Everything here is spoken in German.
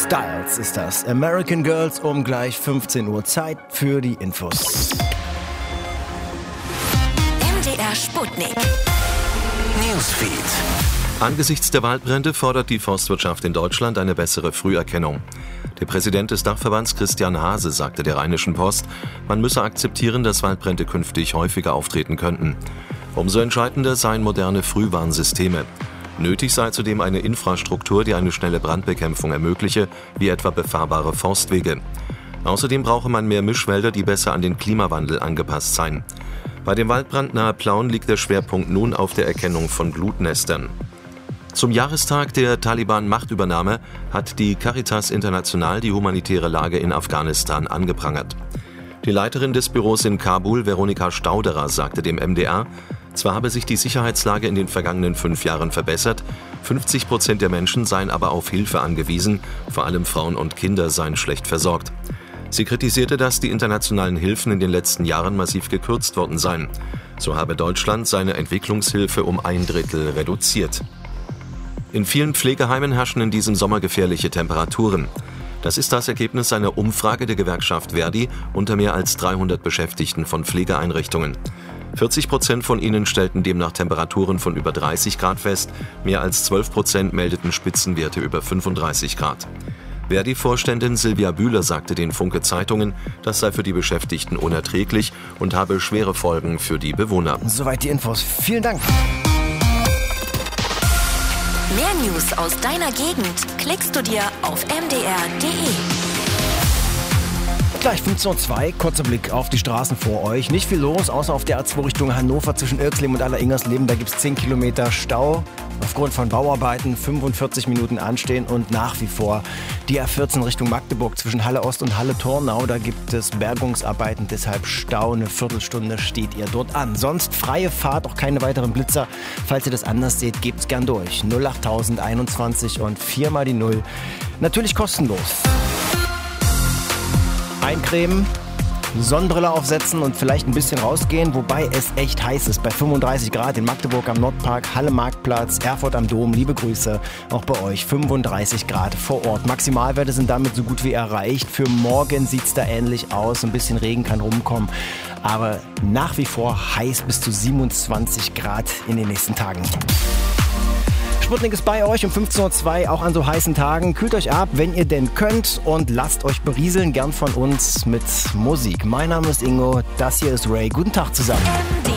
Styles ist das. American Girls um gleich 15 Uhr. Zeit für die Infos. MDR Sputnik. Newsfeed. Angesichts der Waldbrände fordert die Forstwirtschaft in Deutschland eine bessere Früherkennung. Der Präsident des Dachverbands Christian Hase sagte der Rheinischen Post, man müsse akzeptieren, dass Waldbrände künftig häufiger auftreten könnten. Umso entscheidender seien moderne Frühwarnsysteme. Nötig sei zudem eine Infrastruktur, die eine schnelle Brandbekämpfung ermögliche, wie etwa befahrbare Forstwege. Außerdem brauche man mehr Mischwälder, die besser an den Klimawandel angepasst seien. Bei dem Waldbrand nahe Plauen liegt der Schwerpunkt nun auf der Erkennung von Glutnestern. Zum Jahrestag der Taliban-Machtübernahme hat die Caritas International die humanitäre Lage in Afghanistan angeprangert. Die Leiterin des Büros in Kabul, Veronika Stauderer, sagte dem MDR, zwar habe sich die Sicherheitslage in den vergangenen 5 Jahren verbessert, 50% der Menschen seien aber auf Hilfe angewiesen, vor allem Frauen und Kinder seien schlecht versorgt. Sie kritisierte, dass die internationalen Hilfen in den letzten Jahren massiv gekürzt worden seien. So habe Deutschland seine Entwicklungshilfe um 1/3 reduziert. In vielen Pflegeheimen herrschen in diesem Sommer gefährliche Temperaturen. Das ist das Ergebnis einer Umfrage der Gewerkschaft ver.di unter mehr als 300 Beschäftigten von Pflegeeinrichtungen. 40% von ihnen stellten demnach Temperaturen von über 30 Grad fest, mehr als 12% meldeten Spitzenwerte über 35 Grad. ver.di-Vorständin Silvia Bühler sagte den Funke Zeitungen, das sei für die Beschäftigten unerträglich und habe schwere Folgen für die Bewohner. Soweit die Infos. Vielen Dank. Mehr News aus deiner Gegend klickst du dir auf mdr.de. Gleich 15.02 Uhr, kurzer Blick auf die Straßen vor euch. Nicht viel los, außer auf der A2 Richtung Hannover zwischen Irxleben und Alleringersleben. Da gibt es 10 Kilometer Stau. Aufgrund von Bauarbeiten 45 Minuten anstehen und nach wie vor die A14 Richtung Magdeburg zwischen Halle Ost und Halle Tornau. Da gibt es Bergungsarbeiten, deshalb Stau. Eine Viertelstunde steht ihr dort an. Sonst freie Fahrt, auch keine weiteren Blitzer. Falls ihr das anders seht, gebt's gern durch. 08021 und 4 mal die 0. Natürlich kostenlos. Eincremen, Sonnenbrille aufsetzen und vielleicht ein bisschen rausgehen, wobei es echt heiß ist. Bei 35 Grad in Magdeburg am Nordpark, Halle Marktplatz, Erfurt am Dom. Liebe Grüße auch bei euch. 35 Grad vor Ort. Maximalwerte sind damit so gut wie erreicht. Für morgen sieht es da ähnlich aus. Ein bisschen Regen kann rumkommen. Aber nach wie vor heiß bis zu 27 Grad in den nächsten Tagen. Sputnik ist bei euch um 15.02 Uhr, auch an so heißen Tagen. Kühlt euch ab, wenn ihr denn könnt, und lasst euch berieseln, gern von uns mit Musik. Mein Name ist Ingo, das hier ist Ray. Guten Tag zusammen.